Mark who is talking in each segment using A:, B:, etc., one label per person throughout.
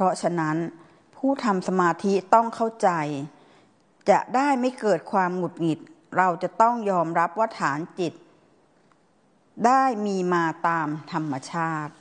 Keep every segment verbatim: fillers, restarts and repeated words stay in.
A: ราะฉะนั้นผู้ทำสมาธิต้องเข้าใจจะได้ไม่เกิดความหงุดหงิดเราจะต้องยอมรับว่าฐานจิตได้มีมาตามธรรมชาติ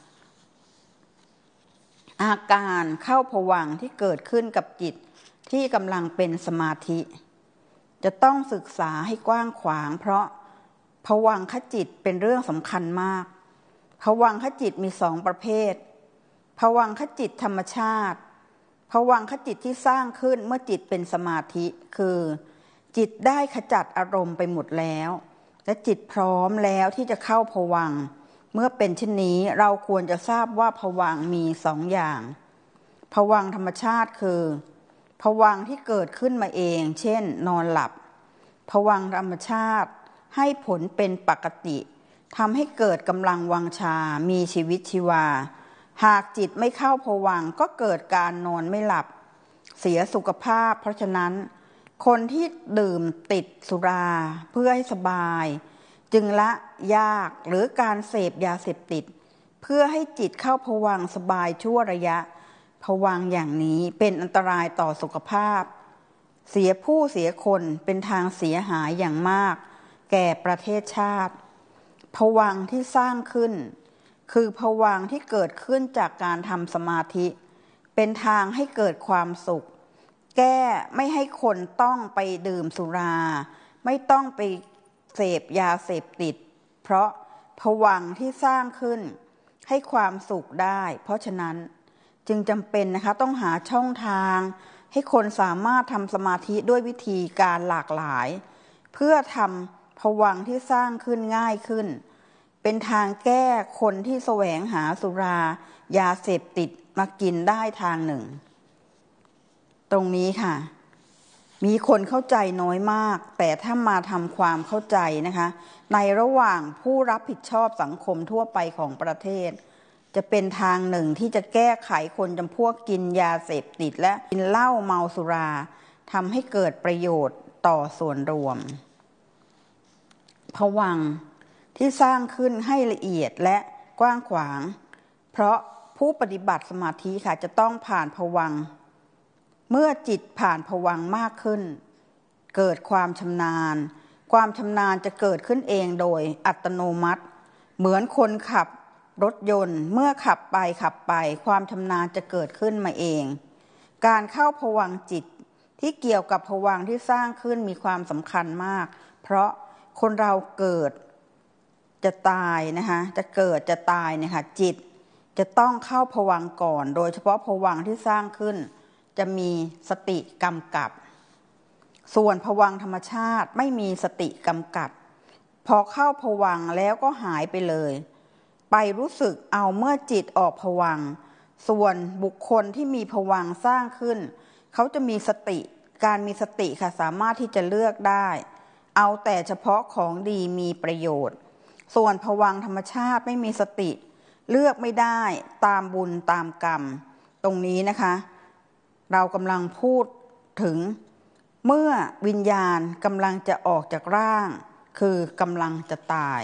A: อาการเข้าภวังค์ที่เกิดขึ้นกับจิตที่กำลังเป็นสมาธิจะต้องศึกษาให้กว้างขวางเพราะภวังคจิตเป็นเรื่องสำคัญมากภวังคจิตมีสองประเภทภวังคจิตธรรมชาติภวังคจิตที่สร้างขึ้นเมื่อจิตเป็นสมาธิคือจิตได้ขจัดอารมณ์ไปหมดแล้วและจิตพร้อมแล้วที่จะเข้าภวังค์เมื่อเป็นเช่นนี้เราควรจะทราบว่าภวังค์มีสองอย่างภวังค์ธรรมชาติคือภวังค์ที่เกิดขึ้นมาเองเช่นนอนหลับภวังค์ธรรมชาติให้ผลเป็นปกติทำให้เกิดกำลังวังชามีชีวิตชีวาหากจิตไม่เข้าภวังค์ก็เกิดการนอนไม่หลับเสียสุขภาพเพราะฉะนั้นคนที่ดื่มติดสุราเพื่อให้สบายจึงละยากหรือการเสพยาเสพติดเพื่อให้จิตเข้าภวังค์สบายชั่วระยะภวังค์อย่างนี้เป็นอันตรายต่อสุขภาพเสียผู้เสียคนเป็นทางเสียหายอย่างมากแก่ประเทศชาติภวังค์ที่สร้างขึ้นคือภวังค์ที่เกิดขึ้นจากการทำสมาธิเป็นทางให้เกิดความสุขแก้ไม่ให้คนต้องไปดื่มสุราไม่ต้องไปเสพยาเสพติดเพราะภวังค์ที่สร้างขึ้นให้ความสุขได้เพราะฉะนั้นจึงจำเป็นนะคะต้องหาช่องทางให้คนสามารถทำสมาธิด้วยวิธีการหลากหลายเพื่อทำภวังค์ที่สร้างขึ้นง่ายขึ้นเป็นทางแก้คนที่แสวงหาสุรายาเสพติดมากินได้ทางหนึ่งตรงนี้ค่ะมีคนเข้าใจน้อยมากแต่ถ้ามาทำความเข้าใจนะคะในระหว่างผู้รับผิดชอบสังคมทั่วไปของประเทศจะเป็นทางหนึ่งที่จะแก้ไขคนจำพวกกินยาเสพติดและกินเหล้าเมาสุราทำให้เกิดประโยชน์ต่อส่วนรวมภวังค์ที่สร้างขึ้นให้ละเอียดและกว้างขวางเพราะผู้ปฏิบัติสมาธิค่ะจะต้องผ่านภวังค์เมื่อจิตผ่านภวังค์มากขึ้นเกิดความชำนาญความชำนาญจะเกิดขึ้นเองโดยอัตโนมัติเหมือนคนขับรถยนต์เมื่อขับไปขับไปความชำนาญจะเกิดขึ้นมาเองการเข้าภวังค์จิตที่เกี่ยวกับภวังค์ที่สร้างขึ้นมีความสำคัญมากเพราะคนเราเกิดจะตายนะคะจะเกิดจะตายเนี่ยค่ะจิตจะต้องเข้าภวังค์ก่อนโดยเฉพาะภวังค์ที่สร้างขึ้นจะมีสติกำกับส่วนภวังค์ธรรมชาติไม่มีสติกำกับพอเข้าภวังค์แล้วก็หายไปเลยไปรู้สึกเอาเมื่อจิตออกภวังค์ส่วนบุคคลที่มีภวังค์สร้างขึ้นเขาจะมีสติการมีสติค่ะสามารถที่จะเลือกได้เอาแต่เฉพาะของดีมีประโยชน์ส่วนภวังค์ธรรมชาติไม่มีสติเลือกไม่ได้ตามบุญตามกรรมตรงนี้นะคะเรากำลังพูดถึงเมื่อวิญญาณกำลังจะออกจากร่างคือกำลังจะตาย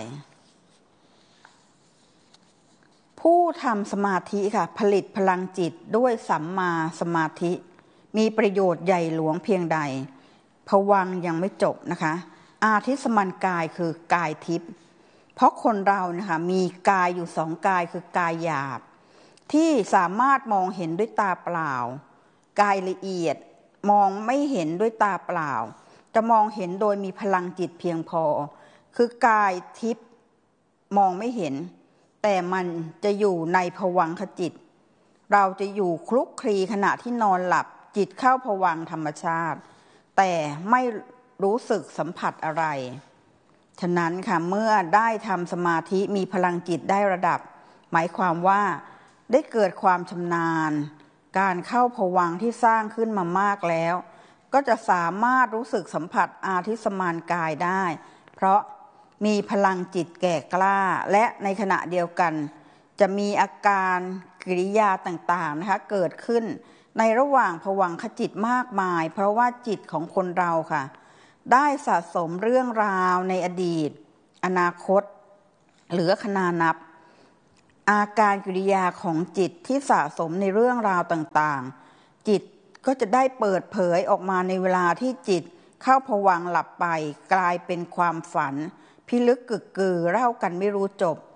A: ผู้ทำสมาธิค่ะผลิตพลังจิตด้วยสัมมาสมาธิมีประโยชน์ใหญ่หลวงเพียงใดภวังค์ยังไม่จบนะคะอาทิสมันกายคือกายทิพย์เพราะคนเรานะคะมีกายอยู่สองกายคือกายหยาบที่สามารถมองเห็นด้วยตาเปล่ากายละเอียดมองไม่เห็นด้วยตาเปล่าจะมองเห็นโดยมีพลังจิตเพียงพอคือกายทิพย์มองไม่เห็นแต่มันจะอยู่ในภวังคจิตเราจะอยู่คลุกคลีขณะที่นอนหลับจิตเข้าภวังค์ธรรมชาติแต่ไม่รู้สึกสัมผัสอะไรฉะนั้นค่ะเมื่อได้ทำสมาธิมีพลังจิตได้ระดับหมายความว่าได้เกิดความชำนาญการเข้าภวังค์ที่สร้างขึ้นมามากแล้วก็จะสามารถรู้สึกสัมผัสอาทิสมานกายได้เพราะมีพลังจิตแก่กล้าและในขณะเดียวกันจะมีอาการกิริยาต่างๆนะคะเกิดขึ้นในระหว่างภวังคจิตมากมายเพราะว่าจิตของคนเราค่ะได้สะสมเรื่องราวในอดีตอนาคตเหลือขนานับอาการกิริยาของจิตที่สะสมในเรื่องราวต่างๆจิตก็จะได้เปิดเผยออกมาในเวลาที่จิตเข้าภวังค์หลับไปกลายเป็นความฝันพิลึกกึกกือเล่ากันไม่รู้จบ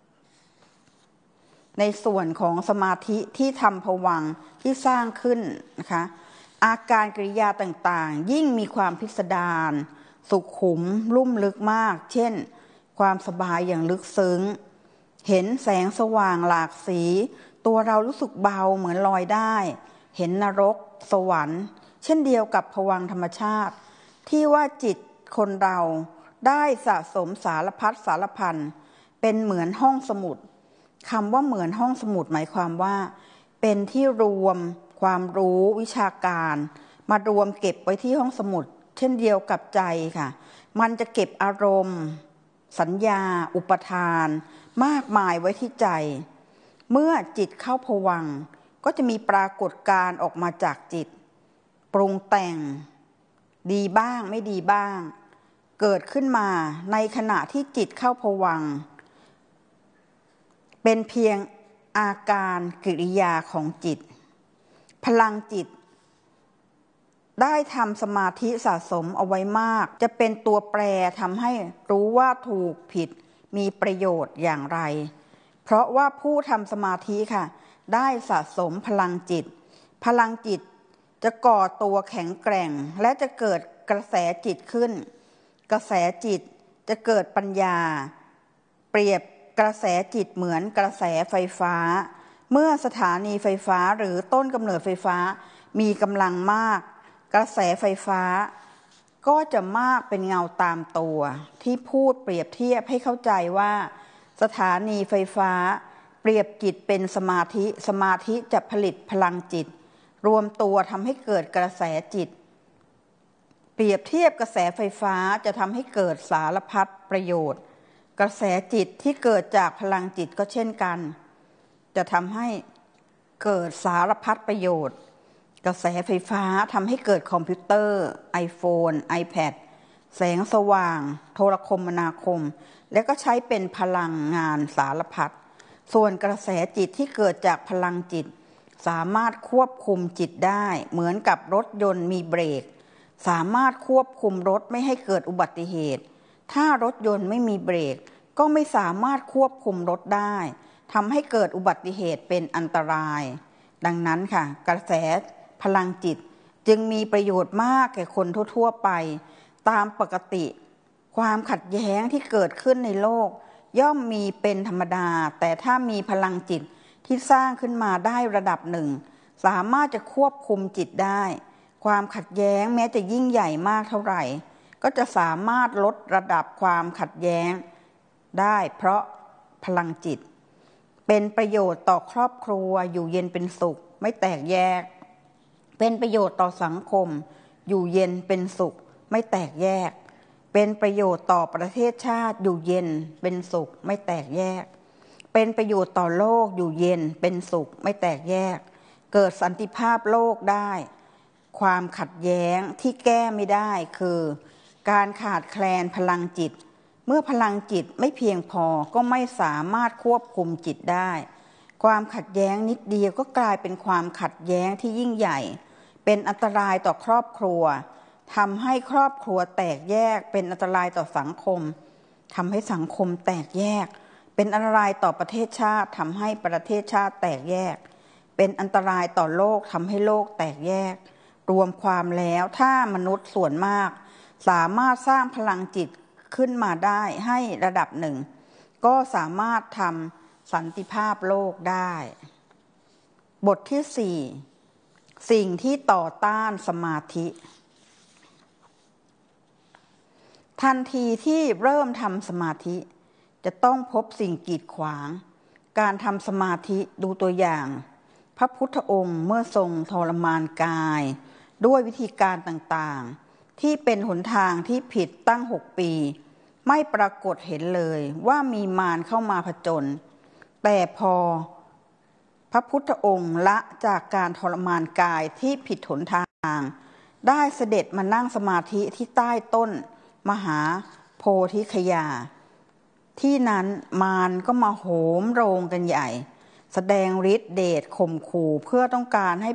A: ในส่วนของสมาธิที่ทำภวังค์ที่สร้างขึ้นนะคะอาการกิริยาต่างๆยิ่งมีความพิสดารสุขุมลุ่มลึกมากเช่นความสบายอย่างลึกซึ้งเห็นแสงสว่างหลากสีตัวเรารู้สึกเบาเหมือนลอยได้เห็นนรกสวรรค์เช่นเดียวกับภวังค์ธรรมชาติที่ว่าจิตคนเราได้สะสมสารพัดสารพันเป็นเหมือนห้องสมุดคำว่าเหมือนห้องสมุดหมายความว่าเป็นที่รวมความรู้วิชาการมารวมเก็บไว้ที่ห้องสมุดเช่นเดียวกับใจค่ะมันจะเก็บอารมณ์สัญญาอุปทานมากมายไว้ที่ใจเมื่อจิตเข้าภวังค์ก็จะมีปรากฏการณ์ออกมาจากจิตปรุงแต่งดีบ้างไม่ดีบ้างเกิดขึ้นมาในขณะที่จิตเข้าภวังค์เป็นเพียงอาการกิริยาของจิตพลังจิตได้ทำสมาธิสะสมเอาไว้มากจะเป็นตัวแปรทำให้รู้ว่าถูกผิดมีประโยชน์อย่างไรเพราะว่าผู้ทำสมาธิค่ะได้สะสมพลังจิตพลังจิตจะก่อตัวแข็งแกร่งและจะเกิดกระแสจิตขึ้นกระแสจิตจะเกิดปัญญาเปรียบกระแสจิตเหมือนกระแสไฟฟ้าเมื่อสถานีไฟฟ้าหรือต้นกำเนิดไฟฟ้ามีกำลังมากกระแสไฟฟ้าก็จะมากเป็นเงาตามตัวที่พูดเปรียบเทียบให้เข้าใจว่าสถานีไฟฟ้าเปรียบจิตเป็นสมาธิสมาธิจะผลิตพลังจิตรวมตัวทำให้เกิดกระแสจิตเปรียบเทียบกระแสไฟฟ้าจะทำให้เกิดสารพัดประโยชน์กระแสจิตที่เกิดจากพลังจิตก็เช่นกันจะทำให้เกิดสารพัดประโยชน์กระแสไฟฟ้าทำให้เกิดคอมพิวเตอร์ iPhone iPad แสงสว่างโทรคมนาคมและก็ใช้เป็นพลังงานสารพัดส่วนกระแสจิตที่เกิดจากพลังจิตสามารถควบคุมจิตได้เหมือนกับรถยนต์มีเบรกสามารถควบคุมรถไม่ให้เกิดอุบัติเหตุถ้ารถยนต์ไม่มีเบรกก็ไม่สามารถควบคุมรถได้ทำให้เกิดอุบัติเหตุเป็นอันตรายดังนั้นค่ะกระแสพลังจิตจึงมีประโยชน์มากแก่คนทั่วๆไปตามปกติความขัดแย้งที่เกิดขึ้นในโลกย่อมมีเป็นธรรมดาแต่ถ้ามีพลังจิตที่สร้างขึ้นมาได้ระดับหนึ่งสามารถจะควบคุมจิตได้ความขัดแย้งแม้จะยิ่งใหญ่มากเท่าไหร่ก็จะสามารถลดระดับความขัดแย้งได้เพราะพลังจิตเป็นประโยชน์ต่อครอบครัวอยู่เย็นเป็นสุขไม่แตกแยกเป็นประโยชน์ต่อสังคมอยู่เย็นเป็นสุขไม่แตกแยกเป็นประโยชน์ต่อประเทศชาติอยู่เย็นเป็นสุขไม่แตกแยกเป็นประโยชน์ต่อโลกอยู่เย็นเป็นสุขไม่แตกแยกเกิดสันติภาพโลกได้ความขัดแย้งที่แก้ไม่ได้คือการขาดแคลนพลังจิตเมื่อพลังจิตไม่เพียงพอก็ไม่สามารถควบคุมจิตได้ความขัดแย้งนิดเดียวก็กลายเป็นความขัดแย้งที่ยิ่งใหญ่เป็นอันตรายต่อครอบครัวทำให้ครอบครัวแตกแยกเป็นอันตรายต่อสังคมทำให้สังคมแตกแยกเป็นอันตรายต่อประเทศชาติทำให้ประเทศชาติแตกแยกเป็นอันตรายต่อโลกทำให้โลกแตกแยกรวมความแล้วถ้ามนุษย์ส่วนมากสามารถสร้างพลังจิตขึ้นมาได้ให้ระดับหนึ่งก็สามารถทำสันติภาพโลกได้บทที่สี่สิ่งที่ต่อต้านสมาธิทันทีที่เริ่มทำสมาธิจะต้องพบสิ่งกีดขวางการทำสมาธิดูตัวอย่างพระพุทธองค์เมื่อทรงทรมานกายด้วยวิธีการต่างๆที่เป็นหนทางที่ผิดตั้งหกปีไม่ปรากฏเห็นเลยว่ามีมารเข้ามาผจญแต่พอพระพุทธองค์ละจากการทรมานกายที่ผิดหนทางได้เสด็จมานั่งสมาธิที่ใต้ต้นมหาโพธิคยาที่นั้นมารก็มาโหมโรงกันใหญ่แสดงฤทธิ์เดชข่มขู่เพื่อต้องการให้